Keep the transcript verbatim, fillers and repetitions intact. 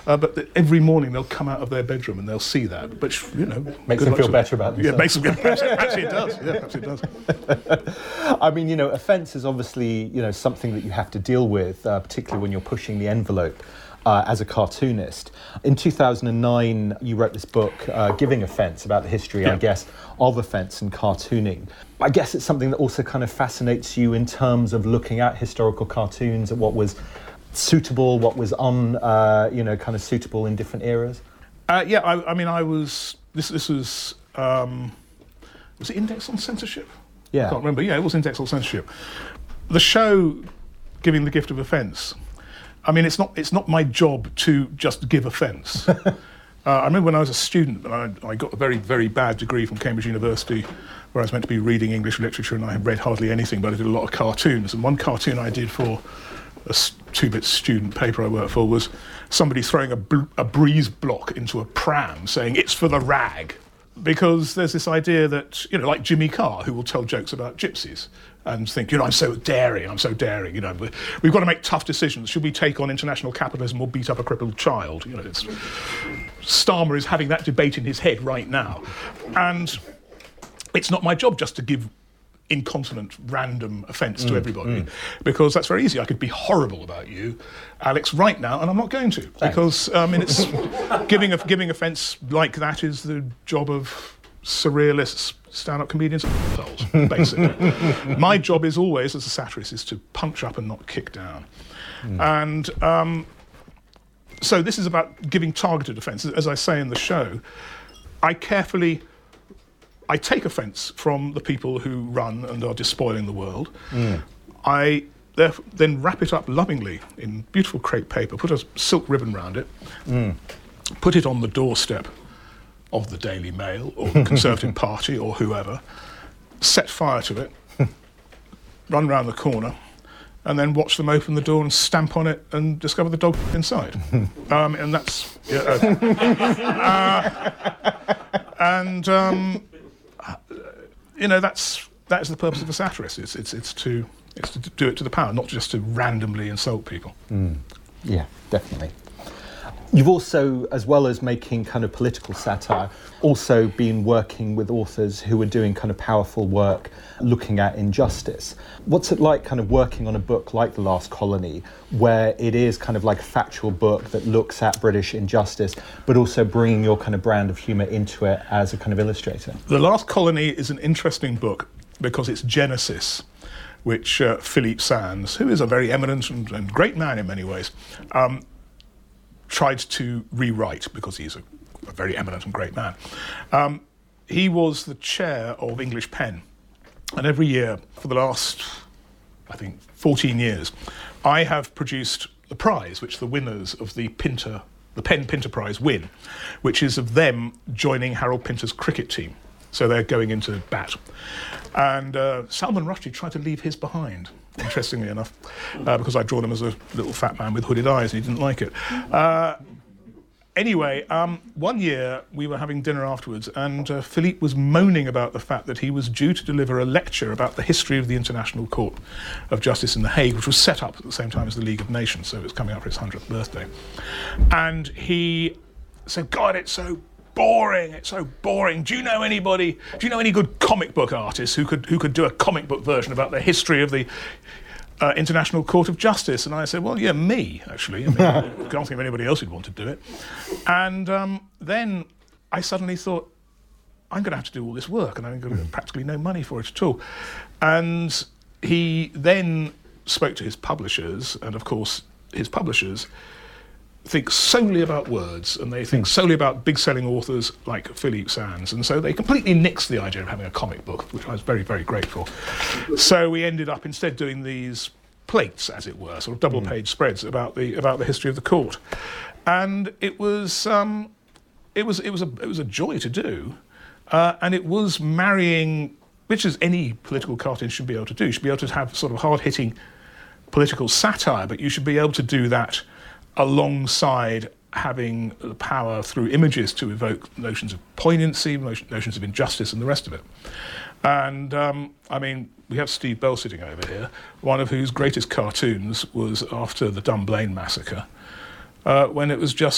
Uh, but th- every morning they'll come out of their bedroom and they'll see that, which, you know... Makes them feel better about themselves. Yeah, makes them feel better. Actually it does. Yeah, actually it does. I mean, you know, offence is obviously, you know, something that you have to deal with, uh, particularly when you're pushing the envelope uh, as a cartoonist. In two thousand nine, you wrote this book, uh, Giving Offence, about the history, yeah. I guess, of offence and cartooning. I guess it's something that also kind of fascinates you in terms of looking at historical cartoons, at what was suitable, what was un, uh, you know, kind of suitable in different eras. Uh, yeah, I, I mean, I was. This, this was. Um, was it Index on Censorship? Yeah, I can't remember. Yeah, it was Index on Censorship. The show, Giving the Gift of Offence. I mean, it's not. It's not my job to just give offence. uh, I remember when I was a student, and I, I got a very, very bad degree from Cambridge University, where I was meant to be reading English literature, and I had read hardly anything, but I did a lot of cartoons. And one cartoon I did for a two-bit student paper I worked for was somebody throwing a, bl- a breeze block into a pram, saying, "It's for the rag." Because there's this idea that, you know, like Jimmy Carr, who will tell jokes about gypsies and think, you know, I'm so daring, I'm so daring, you know, we've got to make tough decisions. Should we take on international capitalism or beat up a crippled child? You know, it's, Starmer is having that debate in his head right now. And it's not my job just to give incontinent, random offence to mm, everybody, mm. because that's very easy. I could be horrible about you, Alex, right now, and I'm not going to. Thanks. Because, I mean, it's giving, giving offence like that is the job of surrealists, stand-up comedians, basically. My job is always, as a satirist, is to punch up and not kick down. Mm. And um, so this is about giving targeted offence. As I say in the show, I carefully... I take offence from the people who run and are despoiling the world. Mm. I then wrap it up lovingly in beautiful crepe paper, put a silk ribbon round it, mm. put it on the doorstep of the Daily Mail or the Conservative Party or whoever, set fire to it, run round the corner, and then watch them open the door and stamp on it and discover the dog inside. um, and that's... Yeah, uh, uh, and... Um, You know, that's that's the purpose of a satirist. It's it's it's to it's to do it to the power, not just to randomly insult people. Mm. Yeah, definitely. You've also, as well as making kind of political satire, also been working with authors who are doing kind of powerful work looking at injustice. What's it like kind of working on a book like The Last Colony, where it is kind of like a factual book that looks at British injustice, but also bringing your kind of brand of humour into it as a kind of illustrator? The Last Colony is an interesting book because it's Genesis, which uh, Philippe Sands, who is a very eminent and, and great man in many ways, um, tried to rewrite because he's a, a very eminent and great man. Um, he was the chair of English Pen, and every year for the last, I think, fourteen years, I have produced the prize which the winners of the Pinter, the Penn Pinter Prize win, which is of them joining Harold Pinter's cricket team. So they're going into bat. And uh, Salman Rushdie tried to leave his behind, interestingly enough, uh, because I'd drawn him as a little fat man with hooded eyes and he didn't like it. Uh, anyway, um, one year we were having dinner afterwards and uh, Philippe was moaning about the fact that he was due to deliver a lecture about the history of the International Court of Justice in The Hague, which was set up at the same time as the League of Nations, so it was coming up for his hundredth birthday. And he said, God, it's so boring, it's so boring. Do you know anybody, do you know any good comic book artists who could who could do a comic book version about the history of the uh, International Court of Justice? And I said, well, yeah, me, actually. I mean, I can't think of anybody else who'd want to do it. And um, then I suddenly thought, I'm going to have to do all this work and I'm going to get practically no money for it at all. And he then spoke to his publishers, and of course, his publishers think solely about words, and they think solely about big-selling authors like Philippe Sands, and so they completely nixed the idea of having a comic book, which I was very, very grateful. So we ended up instead doing these plates, as it were, sort of double-page mm. spreads about the about the history of the court, and it was um, it was it was a it was a joy to do, uh, and it was marrying, which is any political cartoon should be able to do. You should be able to have sort of hard-hitting political satire, but you should be able to do that alongside having the power through images to evoke notions of poignancy, notions of injustice and the rest of it. And, um, I mean, we have Steve Bell sitting over here, one of whose greatest cartoons was after the Dunblane massacre, uh, when it was just